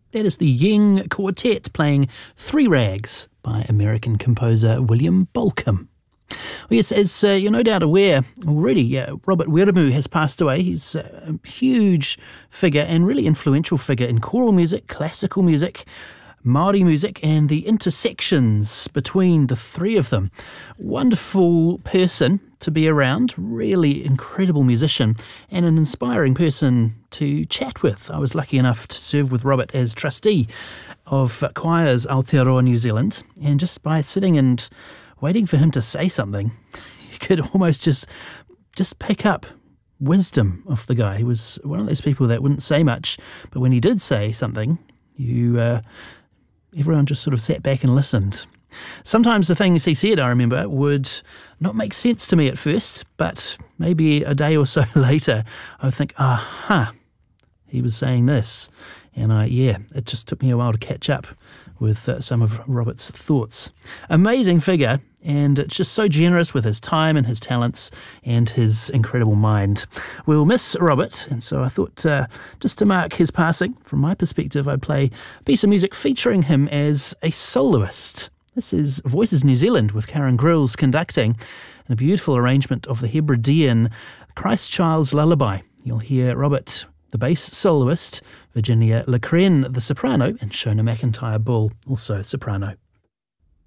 That is the Ying Quartet playing Three Rags by American composer William Bolcom. Well, yes, as you're no doubt aware already, Robert Wiremu has passed away. He's a huge figure and really influential figure in choral music, classical music, Māori music, and the intersections between the three of them. Wonderful person to be around, really incredible musician, and an inspiring person to chat with. I was lucky enough to serve with Robert as trustee of Choirs Aotearoa New Zealand, and just by sitting and waiting for him to say something, you could almost just pick up wisdom off the guy. He was one of those people that wouldn't say much, but when he did say something, everyone just sort of sat back and listened. Sometimes the things he said, I remember, would not make sense to me at first, but maybe a day or so later, I would think, he was saying this. And it just took me a while to catch up with some of Robert's thoughts. Amazing figure, and it's just so generous with his time and his talents and his incredible mind. We'll miss Robert, and so I thought just to mark his passing, from my perspective, I'd play a piece of music featuring him as a soloist. This is Voices New Zealand with Karen Grills conducting, and a beautiful arrangement of the Hebridean Christ Child's Lullaby. You'll hear Robert, the bass soloist, Virginia Lecrene, the soprano, and Shona McIntyre Bull, also soprano.